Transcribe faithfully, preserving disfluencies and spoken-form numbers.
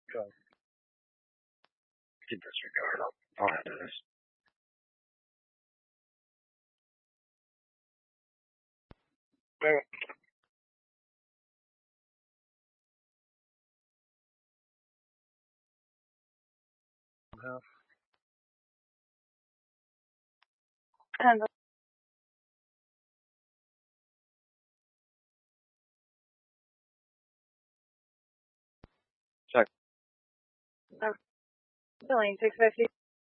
Good. Keep disregard. I'll, I'll handle this. Well, yeah. And Check. I'm billing six fifty.